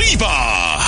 arriba!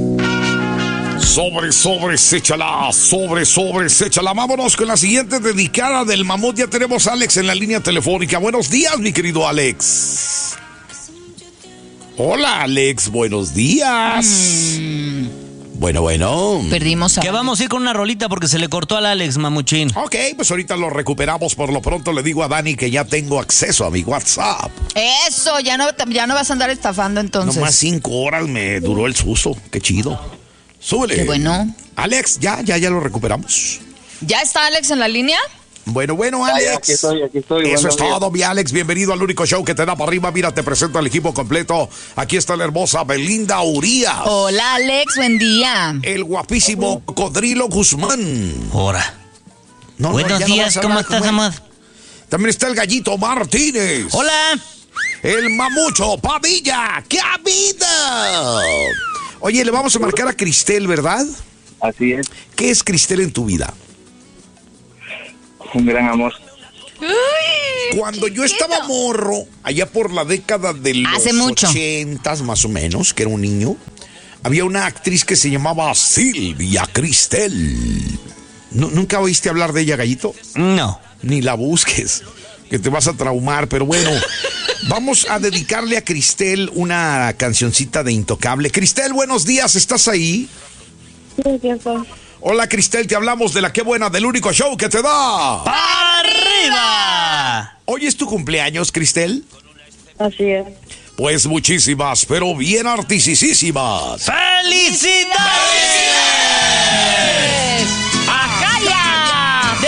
Sobres, échala. Sobres, échala. Vámonos con la siguiente dedicada del mamut. Ya tenemos a Alex en la línea telefónica. Buenos días, mi querido Alex. Hola, Alex. Buenos días. Bueno. Perdimos a... Que vamos a ir con una rolita porque se le cortó al Alex, mamuchín. Ok, pues ahorita lo recuperamos. Por lo pronto le digo a Dani que ya tengo acceso a mi WhatsApp. Eso, ya no vas a andar estafando entonces. Nomás 5 horas me duró el susto. Qué chido. Súbele. Qué bueno. Alex, ya lo recuperamos. ¿Ya está Alex en la línea? Bueno, Alex. Aquí estoy. Eso es todo, mi Alex. Bienvenido al único show que te da para arriba. Mira, te presento al equipo completo. Aquí está la hermosa Belinda Urías. Hola, Alex, buen día. El guapísimo Cocodrilo Guzmán. Ahora. No, Buenos ya no días, vas a ¿cómo hablar estás, como él. amor? También está el Gallito Martínez. Hola. El Mamucho Padilla. ¡Qué ha habido! Oye, le vamos a marcar a Cristel, ¿verdad? Así es, ¿Qué es Cristel en tu vida? un gran amor. Cuando yo estaba morro, allá por la década de los Hace mucho. 80s más o menos, que era un niño, había una actriz que se llamaba Silvia Cristel. ¿Nunca oíste hablar de ella, Gallito? No. Ni la busques, que te vas a traumar, pero bueno, vamos a dedicarle a Cristel una cancioncita de Intocable. Cristel, buenos días, ¿estás ahí? Sí, aquí estoy. Hola, Cristel, te hablamos de la Qué Buena, del único show que te da. ¡Arriba! ¿Hoy es tu cumpleaños, Cristel? Así es. Pues muchísimas, pero bien artisísimas. ¡Felicidades!